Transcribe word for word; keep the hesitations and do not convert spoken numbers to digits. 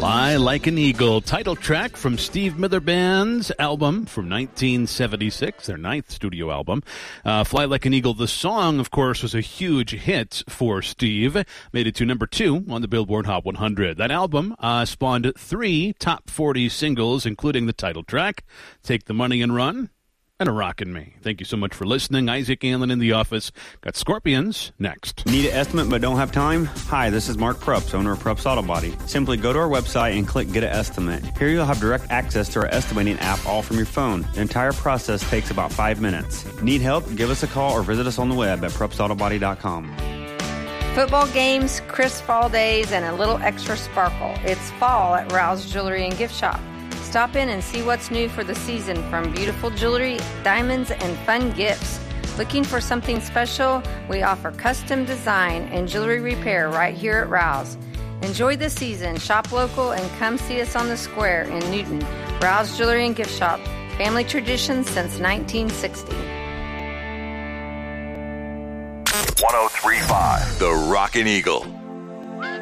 Fly Like an Eagle, title track from Steve Miller Band's album from nineteen seventy-six, their ninth studio album. Uh, Fly Like an Eagle, the song, of course, was a huge hit for Steve. Made it to number two on the Billboard Hot one hundred. That album uh, spawned three top forty singles, including the title track, Take the Money and Run, and a Rockin' Me. Thank you so much for listening. Isaac Allen in the office. Got Scorpions next. Need an estimate but don't have time? Hi, this is Mark Prups, owner of Prups Auto Body. Simply go to our website and click Get an Estimate. Here you'll have direct access to our estimating app all from your phone. The entire process takes about five minutes. Need help? Give us a call or visit us on the web at prups auto body dot com. Football games, crisp fall days, and a little extra sparkle. It's fall at Rouse Jewelry and Gift Shop. Stop in and see what's new for the season, from beautiful jewelry, diamonds, and fun gifts. Looking for something special? We offer custom design and jewelry repair right here at Rouse. Enjoy the season, shop local, and come see us on the square in Newton. Rouse Jewelry and Gift Shop, family tradition since nineteen sixty. one oh three point five The Rockin' Eagle.